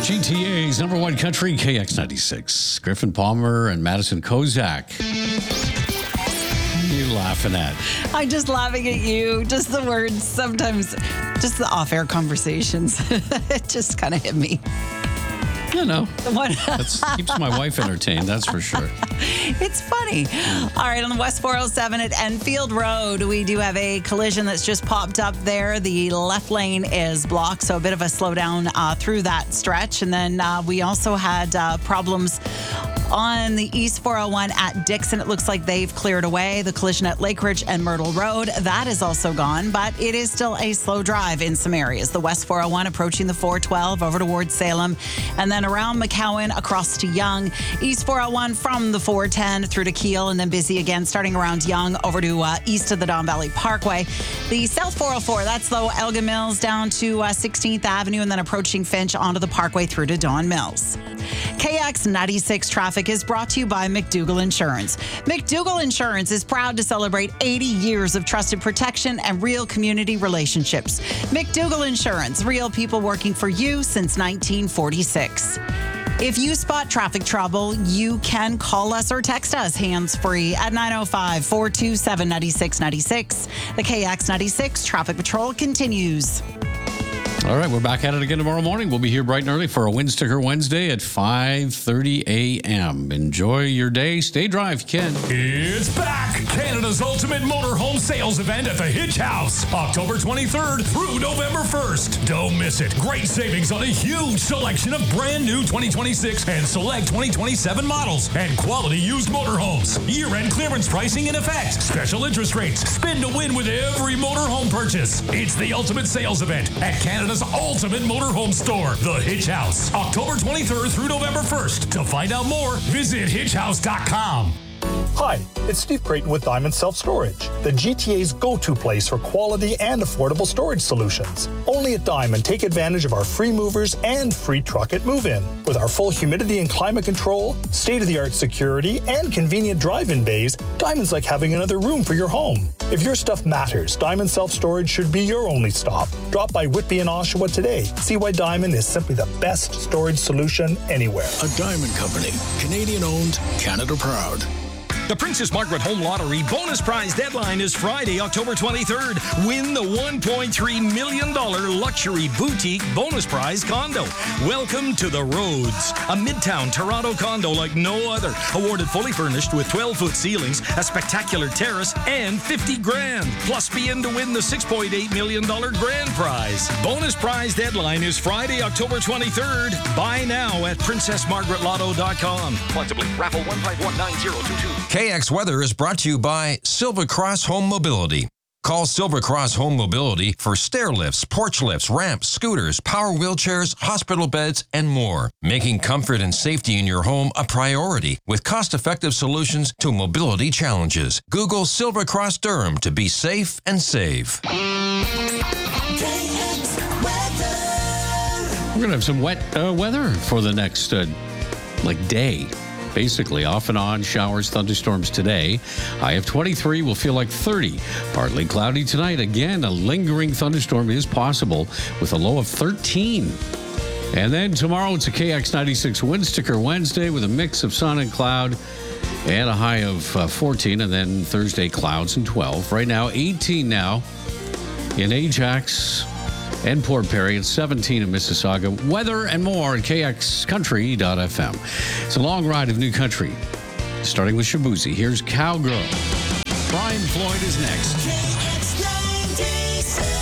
GTA's number one country, KX96. Griffin Palmer and Madison Kozak. What are you laughing at? I'm just laughing at you. Just the words, sometimes, just the off-air conversations. It just kind of hit me. You know, What? that keeps my wife entertained, that's for sure. It's funny. All right, on the West 407 at Enfield Road, we do have a collision that's just popped up there. The left lane is blocked, so a bit of a slowdown through that stretch. And then we also had problems on the East 401 at Dixon. It looks like they've cleared away. The collision at Lake Ridge and Myrtle Road, that is also gone, but it is still a slow drive in some areas. The West 401 approaching the 412 over towards Salem, and then around McCowan across to Yonge. East 401 from the 410 through to Kiel, and then busy again starting around Yonge over to east of the Don Valley Parkway. The South 404, that's though Elgin Mills down to 16th Avenue, and then approaching Finch onto the Parkway through to Don Mills. KX96 traffic is brought to you by McDougall Insurance. McDougall Insurance is proud to celebrate 80 years of trusted protection and real community relationships. McDougall Insurance, real people working for you since 1946. If you spot traffic trouble, you can call us or text us hands-free at 905-427-9696. The KX96 Traffic Patrol continues. All right, we're back at it again tomorrow morning. We'll be here bright and early for a Wind Sticker Wednesday at 5:30 a.m. Enjoy your day. Stay dry if you can. It's back! Canada's ultimate motorhome sales event at the Hitch House, October 23rd through November 1st. Don't miss it. Great savings on a huge selection of brand new 2026 and select 2027 models and quality used motorhomes. Year-end clearance pricing in effect. Special interest rates. Spin to win with every motorhome purchase. It's the ultimate sales event at Canada's ultimate motorhome store, the Hitch House, October 23rd through November 1st. To find out more, visit hitchhouse.com. Hi, it's Steve Creighton with Diamond Self Storage, the GTA's go-to place for quality and affordable storage solutions. Only at Diamond, take advantage of our free movers and free truck at move-in. With our full humidity and climate control, state-of-the-art security, and convenient drive-in bays, Diamond's like having another room for your home. If your stuff matters, Diamond Self Storage should be your only stop. Drop by Whitby and Oshawa today. See why Diamond is simply the best storage solution anywhere. A Diamond Company, Canadian-owned, Canada proud. The Princess Margaret Home Lottery bonus prize deadline is Friday, October 23rd. Win the $1.3 million luxury boutique bonus prize condo. Welcome to the Rhodes, a midtown Toronto condo like no other. Awarded fully furnished with 12-foot ceilings, a spectacular terrace, and $50,000. Plus be in to win the $6.8 million grand prize. Bonus prize deadline is Friday, October 23rd. Buy now at princessmargaretlotto.com. Flexibly, raffle 1519022. KX Weather is brought to you by Silver Cross Home Mobility. Call Silver Cross Home Mobility for stair lifts, porch lifts, ramps, scooters, power wheelchairs, hospital beds, and more. Making comfort and safety in your home a priority with cost-effective solutions to mobility challenges. Google Silver Cross Durham to be safe and save. We're going to have some wet weather for the next, day. Basically, off and on, showers, thunderstorms today. High of 23 will feel like 30. Partly cloudy tonight. Again, a lingering thunderstorm is possible with a low of 13. And then tomorrow, it's a KX96 Wind Sticker Wednesday with a mix of sun and cloud and a high of 14. And then Thursday, clouds and 12. Right now, 18 now in Ajax and Port Perry, and 17 in Mississauga. Weather and more at kxcountry.fm. It's a long ride of new country, starting with Shabuzi. Here's Cowgirl. Brian Floyd is next. KX96.